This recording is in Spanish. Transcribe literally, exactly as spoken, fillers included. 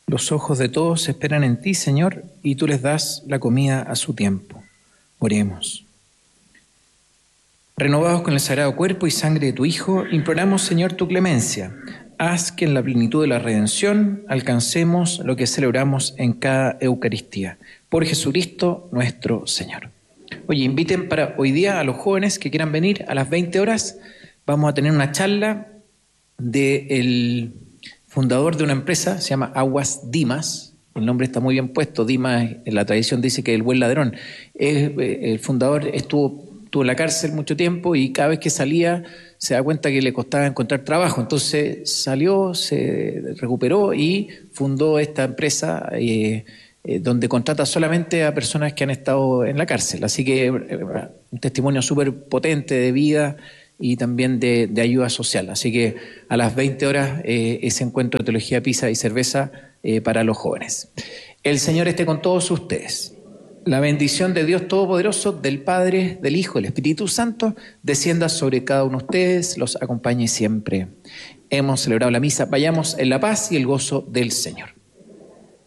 Los ojos de todos esperan en ti, Señor, y tú les das la comida a su tiempo. Oremos. Renovados con el sagrado cuerpo y sangre de tu Hijo, imploramos, Señor, tu clemencia. Haz que en la plenitud de la redención alcancemos lo que celebramos en cada Eucaristía. Por Jesucristo nuestro Señor. Oye, inviten para hoy día a los jóvenes que quieran venir a las veinte horas. Vamos a tener una charla del fundador de una empresa, se llama Aguas Dimas. El nombre está muy bien puesto. Dimas, en la tradición dice que es el buen ladrón. Es, el fundador estuvo, estuvo en la cárcel mucho tiempo y cada vez que salía se da cuenta que le costaba encontrar trabajo. Entonces salió, se recuperó y fundó esta empresa eh, eh, donde contrata solamente a personas que han estado en la cárcel. Así que eh, un testimonio súper potente de vida y también de, de ayuda social. Así que a las veinte horas eh, ese encuentro de teología, pizza y cerveza eh, para los jóvenes. El Señor esté con todos ustedes. La bendición de Dios Todopoderoso, del Padre, del Hijo, del Espíritu Santo, descienda sobre cada uno de ustedes, los acompañe siempre. Hemos celebrado la misa. Vayamos en la paz y el gozo del Señor.